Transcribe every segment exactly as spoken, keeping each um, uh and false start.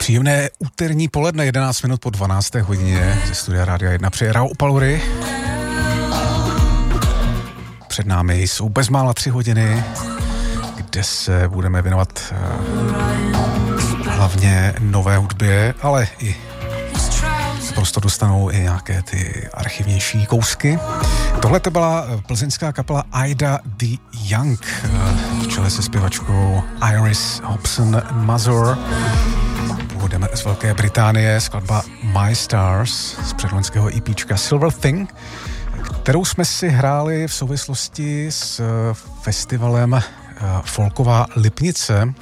Příjemné úterní poledne, jedenáct minut po dvanácté hodině ze studia Rádia jedna přeje Rao Opalury. Před námi jsou bezmála tři hodiny, kde se budeme věnovat uh, hlavně nové hudbě, ale i prostě dostanou i nějaké ty archivnější kousky. Tohle to byla plzeňská kapela Ida the Young v čele se zpěvačkou Iris Hobson Mazur. Původem z Velké Británie, skladba My Stars z předloňského EPčka Silver Thing, kterou jsme si hráli v souvislosti s festivalem Folková Lipnice.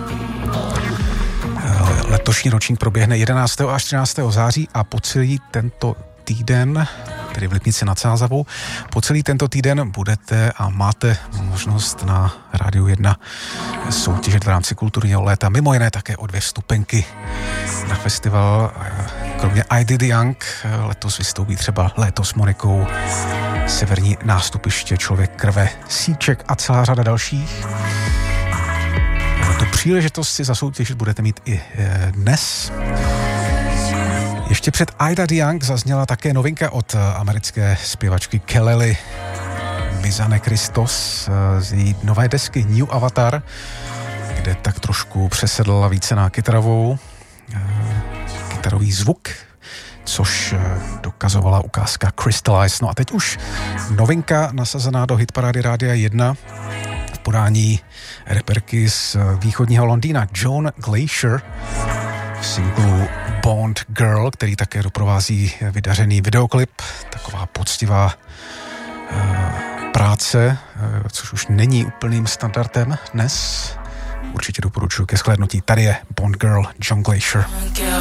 Letošní ročník proběhne jedenáctého až třináctého září a po celý tento týden, tedy v Lipnici nad Sázavou, po celý tento týden budete a máte možnost na Rádiu jedna soutěžit v rámci kulturního léta. Mimo jiné také o dvě vstupenky na festival. Kromě Ida the Young letos vystoupí třeba Léto s Monikou, Severní nástupiště, Člověk krve, Síček a celá řada dalších. Tu příležitost si zasoutěžit budete mít i dnes. Ještě před Ida the Young zazněla také novinka od americké zpěvačky Kelly Mizane Christos z její nové desky New Avatar, kde tak trošku přesedla více na kytarovou, kytarový zvuk, což dokazovala ukázka Crystallize. No a teď už novinka nasazená do hitparády Rádia jedna v podání reperky z východního Londýna Joan Glacier v singlu Bond Girl, který také doprovází vydařený videoklip, taková poctivá uh, práce, uh, což už není úplným standardem dnes. Určitě doporučuji ke shlédnutí. Tady je Bond Girl, Joan Glacier.